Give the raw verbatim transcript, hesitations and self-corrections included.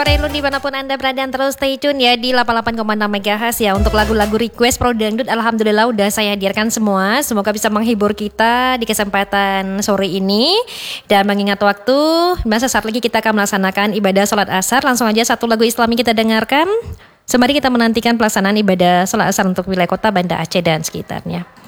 Relu dimanapun Anda berada, terus stay tune ya di delapan puluh delapan koma enam megahertz ya. Untuk lagu-lagu request Pro Dangdut, alhamdulillah udah saya hadirkan semua. Semoga bisa menghibur kita di kesempatan sore ini. Dan mengingat waktu, masa saat lagi kita akan melaksanakan ibadah sholat asar. Langsung aja satu lagu Islami kita dengarkan. Sembari kita menantikan pelaksanaan ibadah sholat asar untuk wilayah kota Banda Aceh dan sekitarnya.